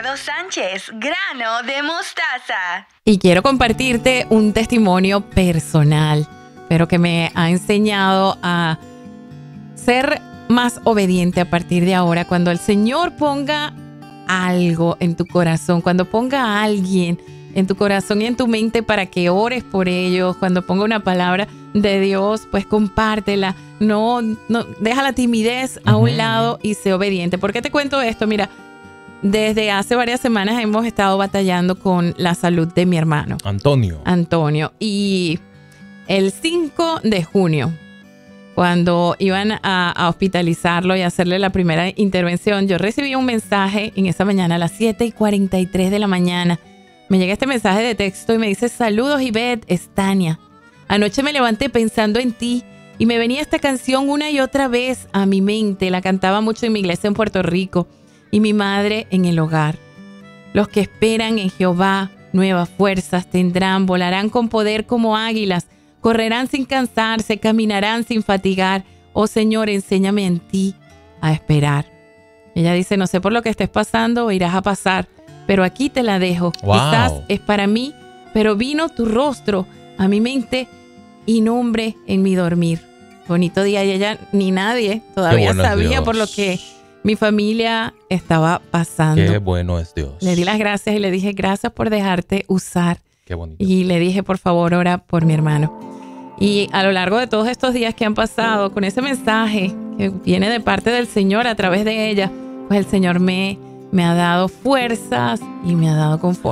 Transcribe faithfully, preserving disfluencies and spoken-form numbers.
Ricardo Sánchez, grano de mostaza. Y quiero compartirte un testimonio personal, pero que me ha enseñado a ser más obediente a partir de ahora. Cuando el Señor ponga algo en tu corazón, cuando ponga a alguien en tu corazón y en tu mente para que ores por ellos, cuando ponga una palabra de Dios, pues compártela. No, no, deja la timidez a un uh-huh. lado y sé obediente. ¿Por qué te cuento esto? Mira, desde hace varias semanas hemos estado batallando con la salud de mi hermano. Antonio. Antonio. Y el cinco de junio, cuando iban a, a hospitalizarlo y hacerle la primera intervención, yo recibí un mensaje en esa mañana a las siete y cuarenta y tres de la mañana. Me llega este mensaje de texto y me dice: saludos, Ivette, es Tania. Anoche me levanté pensando en ti y me venía esta canción una y otra vez a mi mente. La cantaba mucho en mi iglesia en Puerto Rico y mi madre en el hogar. Los que esperan en Jehová nuevas fuerzas tendrán, volarán con poder como águilas, correrán sin cansarse, caminarán sin fatigar. Oh Señor, enséñame en ti a esperar. Ella dice: no sé por lo que estés pasando o irás a pasar, pero aquí te la dejo. Wow. Quizás es para mí, pero vino tu rostro a mi mente y nombre en mi dormir. Bonito día. Y ella ni nadie todavía bueno sabía Dios. Por lo que mi familia estaba pasando. Qué bueno es Dios. Le di las gracias y le dije: gracias por dejarte usar. Qué bonito. Y le dije: por favor, ora por mi hermano. Y a lo largo de todos estos días que han pasado, con ese mensaje que viene de parte del Señor a través de ella, pues el Señor me, me ha dado fuerzas y me ha dado confort.